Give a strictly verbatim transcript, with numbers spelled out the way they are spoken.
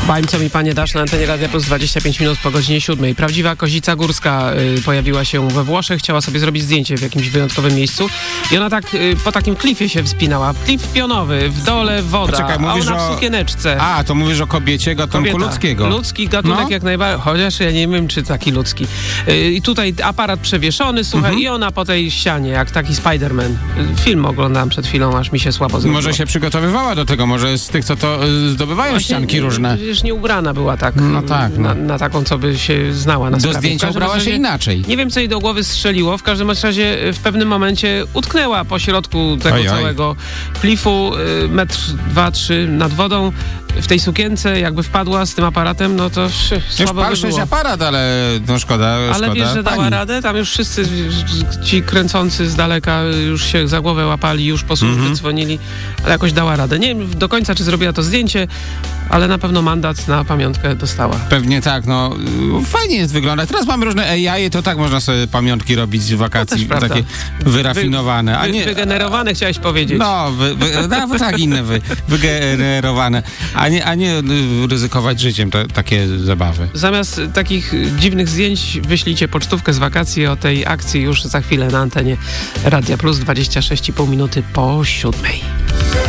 Bań, co mi panie dasz na antenie Radia Plus dwadzieścia pięć minut po godzinie siódmej. Prawdziwa kozica górska y, pojawiła się we Włoszech, chciała sobie zrobić zdjęcie w jakimś wyjątkowym miejscu i ona tak y, po takim klifie się wspinała. Klif pionowy, w dole woda, Poczekaj, a mówisz ona w o... sukieneczce. A, to mówisz o kobiecie gatunku Kobieta. ludzkiego. Ludzki gatunek No. jak najbardziej, chociaż ja nie wiem, czy taki ludzki. Y, I tutaj aparat przewieszony, słuchaj, Mhm. i ona po tej ścianie, jak taki Spider-Man. Y, Film oglądałem przed chwilą, aż mi się słabo zrobiło. Może się przygotowywała do tego, może z tych, co to y, zdobywają Właśnie, ścianki różne. Przecież nie ubrana była tak, No tak, no. na, na taką, co by się znała na Do sprawie. W zdjęcia każdym ubrała się razie inaczej. Nie wiem, co jej do głowy strzeliło. W każdym razie w pewnym momencie utknęła po środku tego Oj, oj. całego klifu, y, metr, dwa, trzy nad wodą. W tej sukience jakby wpadła z tym aparatem, no to szy, Już słabo by patrzeć było. aparat, ale no szkoda, Ale szkoda wiesz, że dała pani. radę? Tam już wszyscy ci kręcący z daleka już się za głowę łapali, już po służby Mhm. dzwonili, ale jakoś dała radę. Nie wiem do końca, czy zrobiła to zdjęcie, ale na pewno mandat na pamiątkę dostała. Pewnie tak, no y, fajnie jest wyglądać. Teraz mamy różne A I, to tak można sobie pamiątki robić z wakacji, prawda. takie wyrafinowane. A Wy, nie, wygenerowane chciałeś powiedzieć. no, wy, wy, no, tak inne, wy, wygenerowane. A nie, a nie y, ryzykować życiem te, takie zabawy. Zamiast takich dziwnych zdjęć wyślijcie pocztówkę z wakacji o tej akcji już za chwilę na antenie Radia Plus dwadzieścia sześć i pół minuty po siódmej.